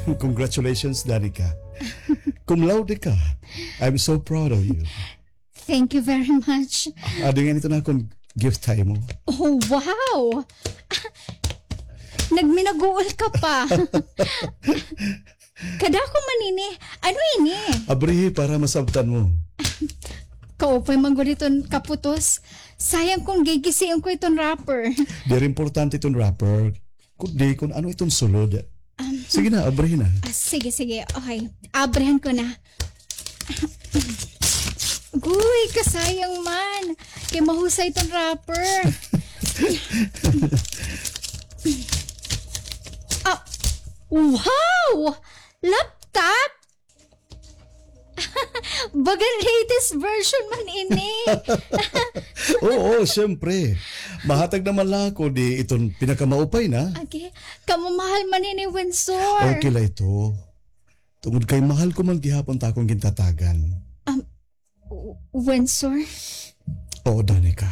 Congratulations, Danica. Cum laude ka. I'm so proud of you. Thank you very much. Ado nga nito na akong gift tayo mo. Oh, wow! Nagminaguol ka pa. Kada ko manini. Ano ini? Abrihi para masabtan mo. Kaupay mangguliton kaputos. Sayang kung gigisiin ko itong rapper. Very importante itong rapper. Kundi kung ano itong sulod. Sige na, abrihi na. Sige. Okay. Abrehan ko na. Guy, kasayang man. Kaya mahusay itong rapper. Wow! Laptop? Bagang latest version man ini. Oo, siyempre. Mahatag naman lang ako di itong pinakamaupay na. Okay. Kamamahal man ini, Windsor. Okay la ito. Tungod kay mahal ko man gihapon ta akong gintatagan. Windsor? Oo, Danica.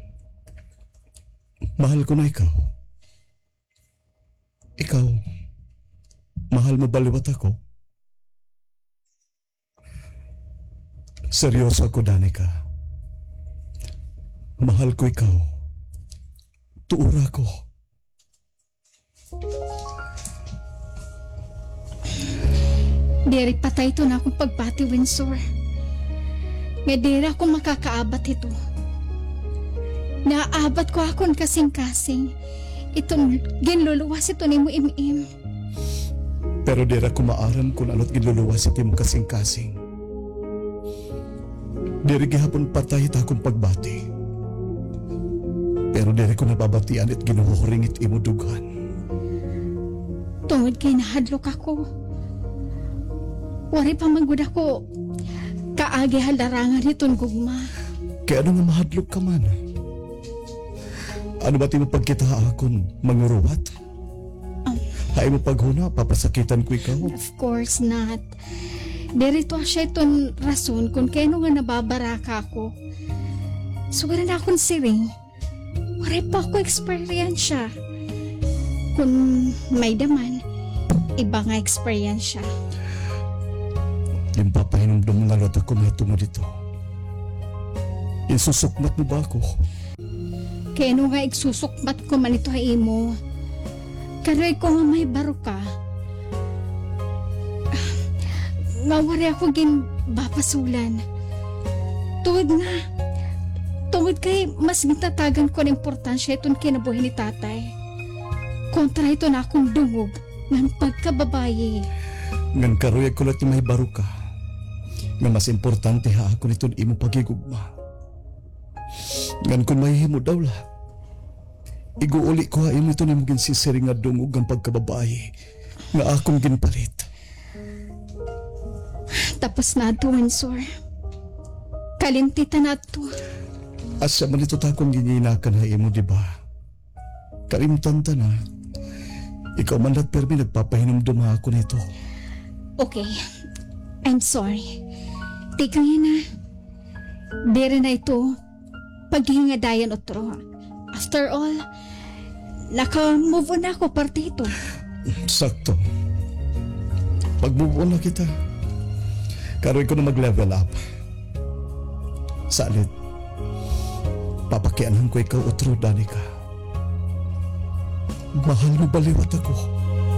Mahal ko na ikaw. Ikaw, mahal mo baliwat ako? Seryoso ako, Danica. Mahal ko ikaw. Tuura ko. Diri patay ito na akong pagpati, Windsor. Nga diri ako makakaabat ito. Naabat ko akong kasing-kasing. Itong ginluluwas ito ni mo im-im. Pero dira ko maaram kung ano't ginluluwas iti mo kasing-kasing. Diri gihapon patay ta akong pagbati. Pero diri ko nababatian at ginuhuring it imo dughan. Tungod kay nahadlok ako. Wari pa magud ako kaagi haldarangan itong gugma. Kaya ano nga mahadlok ka man? Ano ba ti mo pagkita akon manguruwat? Hay mo paghuna, papasakitan ko ikaw. Of course not. Derito siya itong rason kung kaya nga nababaraka ako. Sugaran akong siring. Wari pa ako eksperyensya. Kung may daman, iba nga eksperyensya. Yung papahinumdum nga lot ako may tungo dito. Insusukmat mo ba ako? Kaya nga igsusukmat ko man ito ay imo. Karoy ko nga may baro ka. Nga wari ako bapasulan. Tuwid kay mas gitatagan ko ng importansya itong kinabuhi ni tatay. Kontra ito na akong dungog ng pagkababayi. Ngan karoy ko lang may baro ka. Nga mas importante ha ako nitong imo pagigugma. Ngan kung mahihimo daw la. Iguuli ko ha imo ito ni mugin sisiri nga dungog ang pagkababayi. Nga akong ginpalit. Tapos na ito, Windsor. Kalimtitan na ito. Asya man ito takong gininakan ha imo, diba? Kalimtan ta na. Ikaw man lahat permi nagpapahinumdum ha ako nito. Okay. I'm sorry. Tika nga na. Dere na ito. Paghingadayan otro. After all, naka-move on ako parte ito. Sakto. Pag-move on na kita. Karoy ko na mag-level up. Salit. Papakianan ko ikaw otro, Danica. Mahal mo baliwat ako.